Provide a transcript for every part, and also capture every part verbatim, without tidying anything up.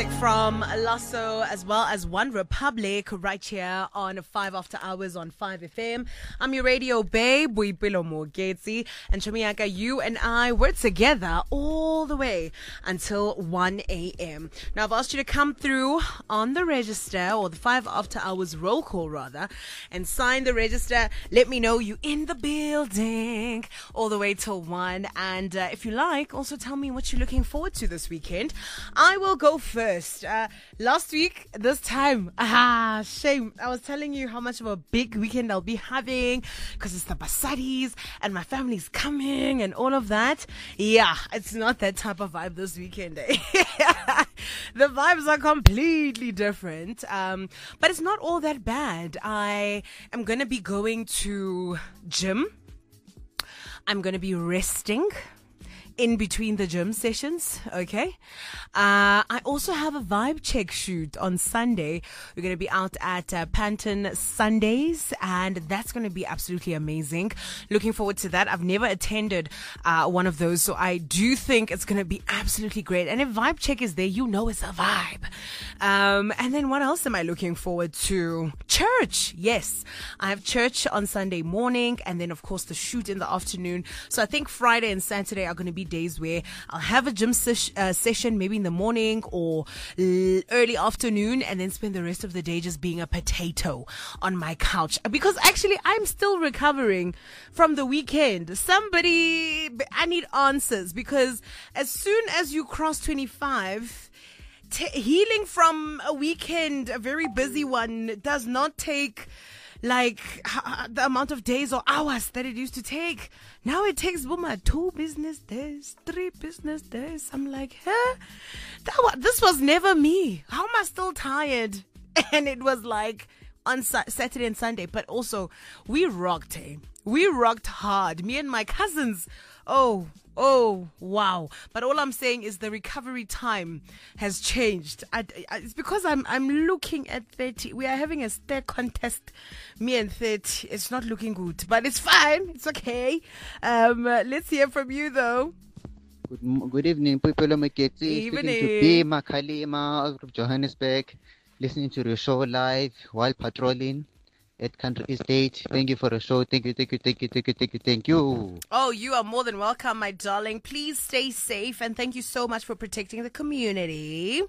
From Lasso as well as One Republic right here on five After Hours on five F M. I'm your radio babe, Boipelo Mogetsi, and Chamiaka, you and I were together all the way until one a.m. Now I've asked you to come through on the register, or the five After Hours roll call rather, and sign the register. Let me know you in the building all the way till one. And uh, if you like, also tell me what you're looking forward to this weekend. I will go first. Uh, last week, this time, ah, shame. I was telling you how much of a big weekend I'll be having because it's the Basadis and my family's coming and all of that. Yeah, it's not that type of vibe this weekend. Eh? The vibes are completely different, um, but it's not all that bad. I am going to be going to gym. I'm going to be resting in between the gym sessions, okay? Uh, I also have a vibe check shoot on Sunday. We're going to be out at uh, Panton Sundays, and that's going to be absolutely amazing. Looking forward to that. I've never attended uh, one of those, so I do think it's going to be absolutely great. And if vibe check is there, you know it's a vibe. Um, and then what else am I looking forward to? Church. Yes, I have church on Sunday morning, and then of course the shoot in the afternoon. So I think Friday and Saturday are going to be days where I'll have a gym ses- uh, session maybe in the morning or l- early afternoon, and then spend the rest of the day just being a potato on my couch, because actually I'm still recovering from the weekend. Somebody, I need answers, because as soon as you cross twenty-five, T- healing from a weekend, a very busy one, does not take like uh, the amount of days or hours that it used to take. Now it takes Buma two business days, three business days. I'm like, huh? That was, this was never me. How am I still tired? And it was like on sa- Saturday and Sunday. But also, we rocked, hey? We rocked hard. Me and my cousins. Oh, oh, wow. But all I'm saying is the recovery time has changed. I, I, it's because I'm I'm looking at thirty. We are having a stare contest, me and thirty. It's not looking good, but it's fine. It's okay. Um, uh, let's hear from you, though. Good, good evening, Boipelo Mogetsi. Evening. Speaking to B. Makalima out of Johannesburg, listening to your show live while patrolling at Country Estate. Thank you for the show. Thank you, thank you, thank you, thank you, thank you, thank you. Oh, you are more than welcome, my darling. Please stay safe, and thank you so much for protecting the community.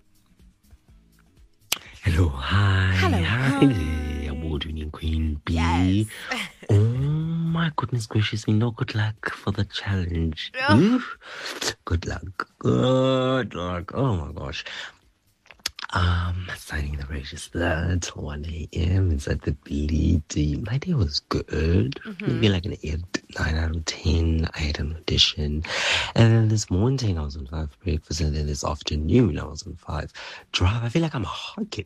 Hello, hi. Hello, hi. Award-winning Queen B. Yes. Oh my goodness gracious me, no good luck for the challenge. Ugh. Oof. Good luck. Good luck. Oh my gosh. Um, signing the register until one a.m. It's at the B D D. My day was good. Mm-hmm. Maybe like an eight, nine out of ten. I had an audition. And then this morning I was on five breakfast. And then this afternoon I was on five drive. I feel like I'm hogging.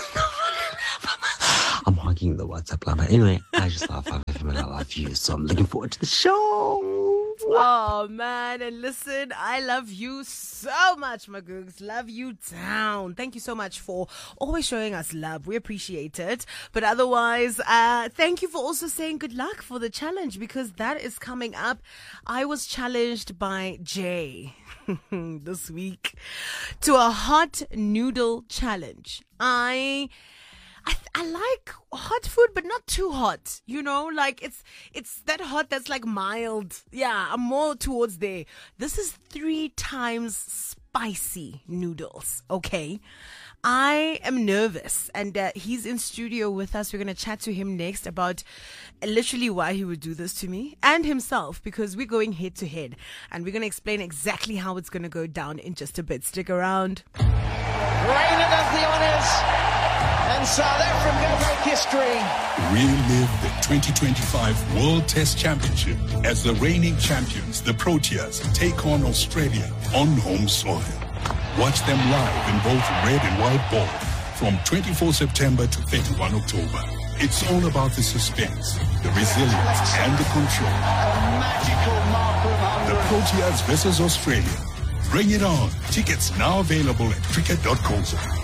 I'm hogging the WhatsApp line. But anyway, I just love five F M and I love you. So I'm looking forward to the show. Oh, man. And listen, I love you so much, Magoogs. Love you down. Thank you so much for always showing us love. We appreciate it. But otherwise, uh, thank you for also saying good luck for the challenge, because that is coming up. I was challenged by Jay this week to a hot noodle challenge. I... I, I like hot food, but not too hot. You know, like it's it's that hot that's like mild. Yeah, I'm more towards there. This is three times spicy noodles. Okay. I am nervous, and uh, he's in studio with us. We're going to chat to him next about uh, literally why he would do this to me and himself, because we're going head to head, and we're going to explain exactly how it's going to go down in just a bit. Stick around. Rainer does the honours. And South Africa make history. Relive the twenty twenty-five World Test Championship as the reigning champions, the Proteas, take on Australia on home soil. Watch them live in both red and white ball from twenty-fourth September to thirty-first October. It's all about the suspense, the resilience, and the control. A magical mark of The Proteas versus Australia. Bring it on. Tickets now available at cricket dot co dot za.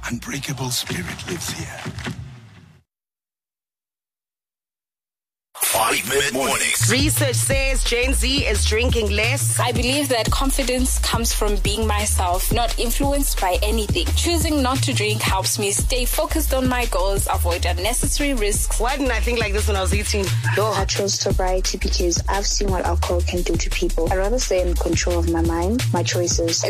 Unbreakable spirit lives here. Five Minute Mornings. Research says Gen Z is drinking less. I believe that confidence comes from being myself, not influenced by anything. Choosing not to drink helps me stay focused on my goals, avoid unnecessary risks. Why didn't I think like this when I was eighteen? I chose sobriety because I've seen what alcohol can do to people. I'd rather stay in control of my mind, my choices.